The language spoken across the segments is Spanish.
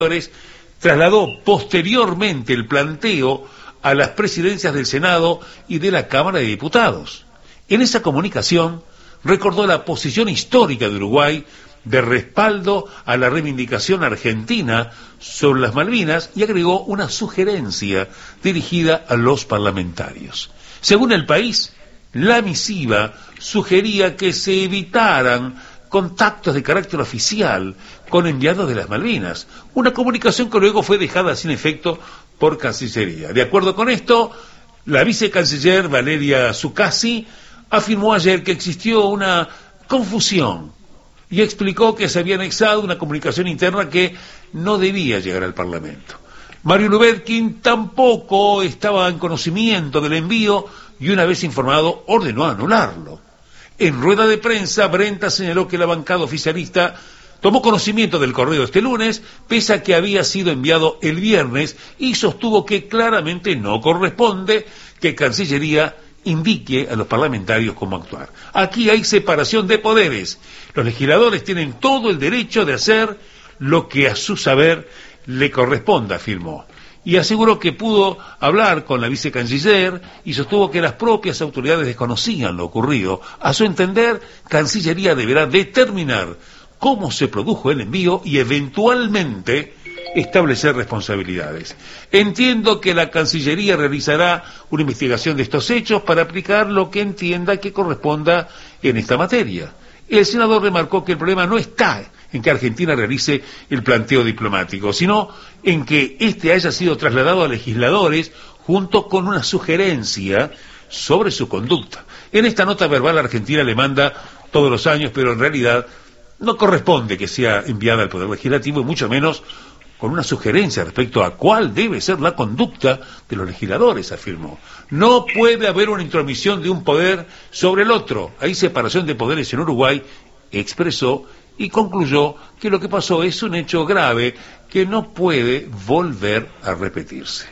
trasladó posteriormente el planteo a las presidencias del Senado y de la Cámara de Diputados. En esa comunicación recordó la posición histórica de Uruguay de respaldo a la reivindicación argentina sobre las Malvinas y agregó una sugerencia dirigida a los parlamentarios. Según El País, la misiva sugería que se evitaran contactos de carácter oficial con enviados de las Malvinas, una comunicación que luego fue dejada sin efecto por Cancillería. De acuerdo con esto, la vicecanciller Valeria Zuccasi afirmó ayer que existió una confusión y explicó que se había anexado una comunicación interna que no debía llegar al Parlamento. Mario Lubetkin tampoco estaba en conocimiento del envío y una vez informado ordenó anularlo. En rueda de prensa, Brenta señaló que la bancada oficialista tomó conocimiento del correo este lunes, pese a que había sido enviado el viernes, y sostuvo que claramente no corresponde que Cancillería indique a los parlamentarios cómo actuar. Aquí hay separación de poderes. Los legisladores tienen todo el derecho de hacer lo que a su saber le corresponda, afirmó. Y aseguró que pudo hablar con la vicecanciller y sostuvo que las propias autoridades desconocían lo ocurrido. A su entender, Cancillería deberá determinar cómo se produjo el envío y eventualmente establecer responsabilidades. Entiendo que la Cancillería realizará una investigación de estos hechos para aplicar lo que entienda que corresponda en esta materia. El senador remarcó que el problema no está en que Argentina realice el planteo diplomático, sino en que este haya sido trasladado a legisladores junto con una sugerencia sobre su conducta. En esta nota verbal Argentina le manda todos los años, pero en realidad no corresponde que sea enviada al Poder Legislativo y mucho menos con una sugerencia respecto a cuál debe ser la conducta de los legisladores, afirmó. No puede haber una intromisión de un poder sobre el otro. Hay separación de poderes en Uruguay, expresó, y concluyó que lo que pasó es un hecho grave que no puede volver a repetirse.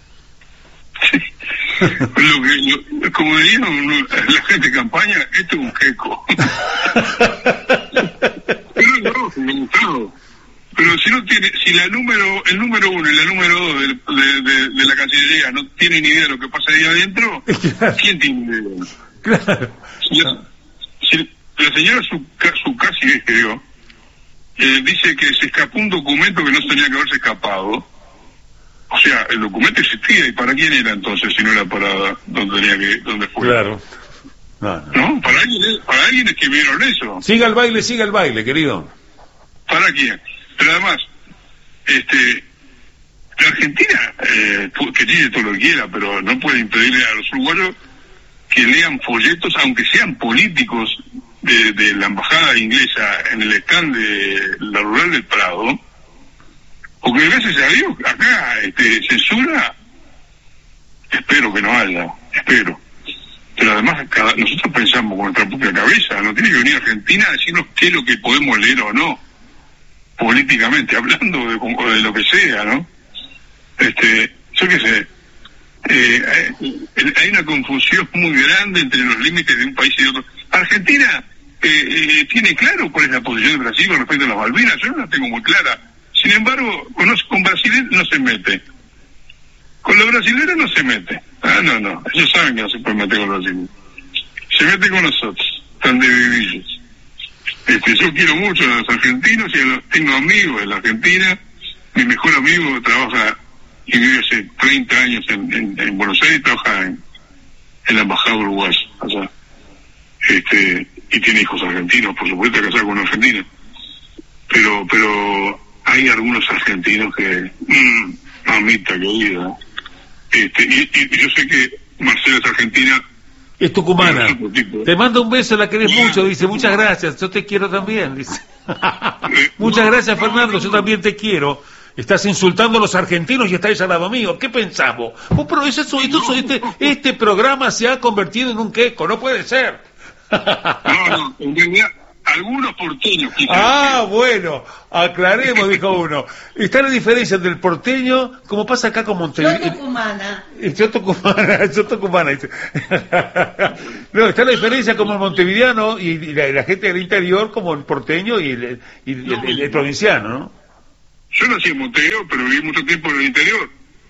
Como diría la gente de campaña, esto es un queco. Pero si no tiene, si el número uno y la número dos de la Cancillería no tienen idea de lo que pasa ahí adentro, ¿quién tiene idea? Claro. Si la señora Zuccasi, creo, dice que se escapó un documento que no tenía que haberse escapado. O sea, el documento existía, ¿y para quién era entonces si no era para donde fue? Claro. No, para alguien es que vieron eso. Siga el baile, querido. ¿Para quién? Pero además, la Argentina, que tiene todo lo que quiera, pero no puede impedirle a los uruguayos que lean folletos, aunque sean políticos, de la embajada inglesa en el stand de la Rural del Prado, porque gracias a Dios acá censura, espero que no haya, espero. Pero además nosotros pensamos con nuestra propia cabeza, no tiene que venir Argentina a decirnos qué es lo que podemos leer o no, políticamente, hablando de lo que sea, ¿no? Yo qué sé, hay una confusión muy grande entre los límites de un país y de otro. Argentina tiene claro cuál es la posición de Brasil con respecto a las Malvinas, yo no la tengo muy clara. Sin embargo, con Brasil no se mete. Con los brasileños no se mete. No. Ellos saben que no se puede meter con los brasileños. Se mete con nosotros. Están de vivillos. Yo quiero mucho a los argentinos y tengo amigos en la Argentina. Mi mejor amigo trabaja y vive hace 30 años en Buenos Aires, trabaja en la embajada uruguaya allá. Y tiene hijos argentinos, por supuesto, casado con una argentina. Pero hay algunos argentinos que, mamita querida, y yo sé que Marcela es argentina. Es tucumana. Te mando un beso, la querés mucho, dice, muchas gracias, yo te quiero también, dice. Muchas gracias, Fernando, yo también te quiero. Estás insultando a los argentinos y estáis al lado mío, ¿qué pensamos? Pero este programa se ha convertido en un queco, no puede ser. No, en realidad, algunos porteños. Bueno, aclaremos, dijo uno. Está la diferencia entre el porteño, como pasa acá con Montevideo. Yo tucumana. Dice. No, está la diferencia como el montevideano y la gente del interior, como el porteño y el provinciano, ¿no? Yo nací en Montevideo, pero viví mucho tiempo en el interior.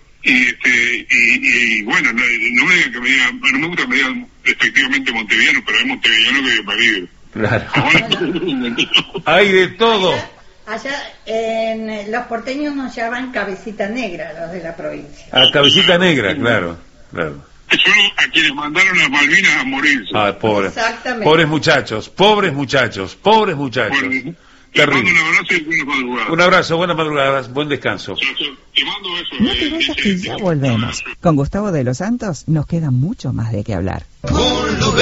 Y bueno, no me digan que me digan, no me gusta que me digan despectivamente montevideano, pero es montevideano que vive París. Claro. Hay de todo. Allá en los porteños nos llaman cabecita negra, los de la provincia. Ah, cabecita negra, claro. Son a quienes mandaron a Malvinas a morirse. Ah, Exactamente. Pobres muchachos. Bueno, te mando un abrazo y buenas madrugadas. Un abrazo, buenas madrugadas, buen descanso. Te mando eso. No te vayas que ya volvemos. Con Gustavo de los Santos nos queda mucho más de qué hablar. Un lugar